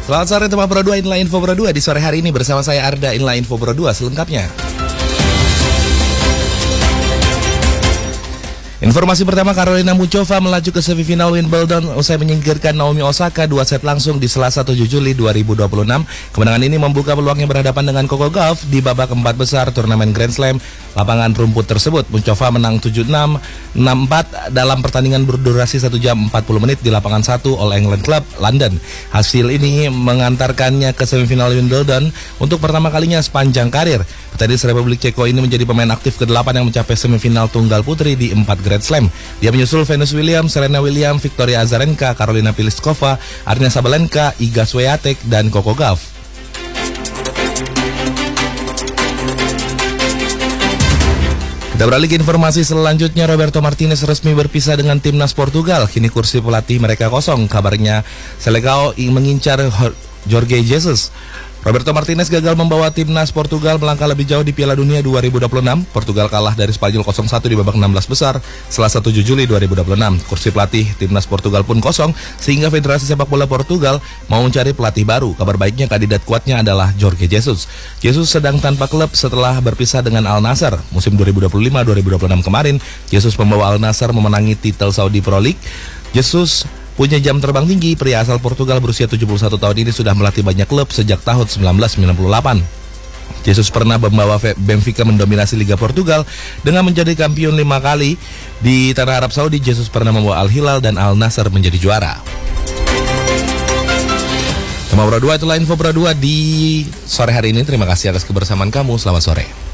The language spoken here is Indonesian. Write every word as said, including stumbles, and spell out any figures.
Selamat sore teman Pro dua, inilah Info Pro dua di sore hari ini bersama saya Arda, inilah Info Pro dua selengkapnya. Informasi pertama, Karolina Muchova melaju ke semifinal Wimbledon usai menyingkirkan Naomi Osaka dua set langsung di Selasa tujuh Juli dua ribu dua puluh enam. Kemenangan ini membuka peluangnya berhadapan dengan Coco Gauff di babak keempat besar turnamen Grand Slam lapangan rumput tersebut. Muchova menang tujuh enam, enam empat dalam pertandingan berdurasi satu jam empat puluh menit di lapangan satu All England Club, London. Hasil ini mengantarkannya ke semifinal Wimbledon untuk pertama kalinya sepanjang karir. Petenis Republik Ceko ini menjadi pemain aktif kedelapan yang mencapai semifinal tunggal putri di empat Grand Slam. Dia menyusul Venus Williams, Serena Williams, Victoria Azarenka, Karolina Pliskova, Aryna Sabalenka, Iga Swiatek, dan Coco Gauff. Kita beralih ke informasi selanjutnya. Roberto Martinez resmi berpisah dengan timnas Portugal. Kini kursi pelatih mereka kosong. Kabarnya Seleção mengincar Jorge Jesus. Roberto Martinez gagal membawa timnas Portugal melangkah lebih jauh di Piala Dunia dua ribu dua puluh enam. Portugal kalah dari Spanyol nol satu di babak enam belas besar Selasa tujuh Juli dua ribu dua puluh enam. Kursi pelatih timnas Portugal pun kosong sehingga Federasi Sepak Bola Portugal mau mencari pelatih baru. Kabar baiknya kandidat kuatnya adalah Jorge Jesus. Jesus sedang tanpa klub setelah berpisah dengan Al Nassr. Musim dua ribu dua puluh lima dua ribu dua puluh enam kemarin, Jesus membawa Al Nassr memenangi titel Saudi Pro League. Jesus punya jam terbang tinggi. Pria asal Portugal berusia tujuh puluh satu tahun ini sudah melatih banyak klub sejak tahun seribu sembilan ratus sembilan puluh delapan. Jesus pernah membawa Benfica mendominasi Liga Portugal dengan menjadi kampiun lima kali. Di tanah Arab Saudi, Jesus pernah membawa Al Hilal dan Al Nassr menjadi juara. Teman Pro dua, itulah Info Pro dua di sore hari ini. Terima kasih atas kebersamaan kamu. Selamat sore.